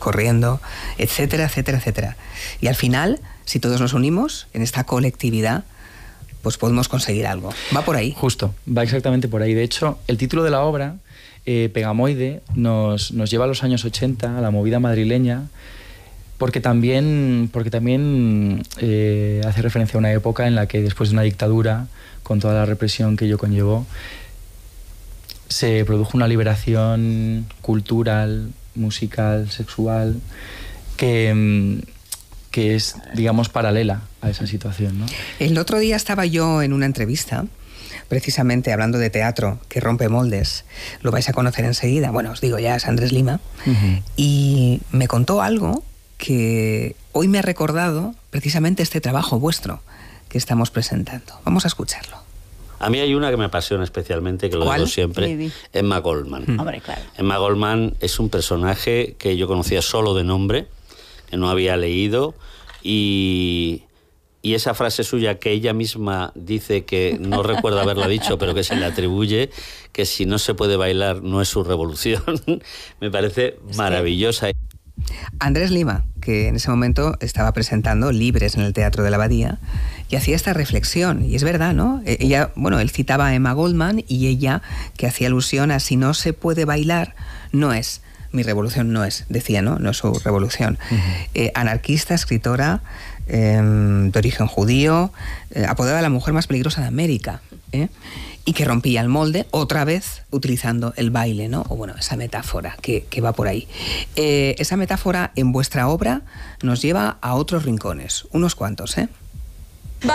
corriendo, etcétera, etcétera, etcétera. Y al final, si todos nos unimos en esta colectividad, pues podemos conseguir algo. ¿Va por ahí? Justo, va exactamente por ahí. De hecho, el título de la obra, Pegamoide, nos lleva a los años 80, a la movida madrileña, porque también hace referencia a una época en la que, después de una dictadura, con toda la represión que ello conllevó, se produjo una liberación cultural, musical, sexual, que es, digamos, paralela a esa situación, ¿no? El otro día estaba yo en una entrevista, precisamente hablando de teatro que rompe moldes. Lo vais a conocer enseguida. Bueno, os digo ya, es Andrés Lima. Y me contó algo que hoy me ha recordado precisamente este trabajo vuestro que estamos presentando. Vamos a escucharlo. A mí hay una que me apasiona especialmente, que lo digo siempre, Emma Goldman. Hombre, claro. Emma Goldman es un personaje que yo conocía solo de nombre, que no había leído, y esa frase suya que ella misma dice que no recuerda haberla dicho, pero que se le atribuye, que si no se puede bailar no es su revolución, me parece maravillosa. Andrés Lima, que en ese momento estaba presentando Libres en el Teatro de la Abadía, y hacía esta reflexión, y es verdad, ¿no? Él citaba a Emma Goldman, y ella, que hacía alusión a si no se puede bailar, no es. Mi revolución no es, decía, ¿no? No es su revolución. Anarquista, escritora, de origen judío, apodada la mujer más peligrosa de América, y que rompía el molde, otra vez utilizando el baile, ¿no? O bueno, esa metáfora que va por ahí. Esa metáfora en vuestra obra nos lleva a otros rincones, unos cuantos,